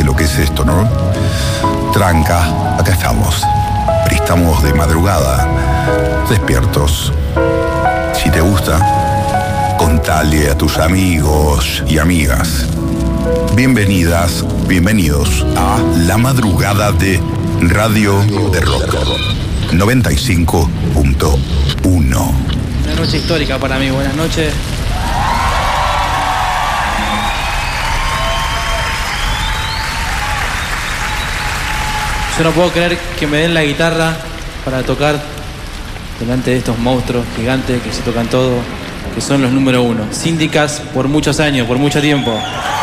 imagínate lo que es esto, ¿no? Tranca, acá estamos. Pero estamos de madrugada, despiertos. Si te gusta, contale a tus amigos y amigas. Bienvenidas, bienvenidos a La Madrugada de Radio de Rock 95.1. Una noche histórica para mí, buenas noches. Yo no puedo creer que me den la guitarra para tocar delante de estos monstruos gigantes que se tocan todo, que son los número uno. Síndicas por muchos años, por mucho tiempo.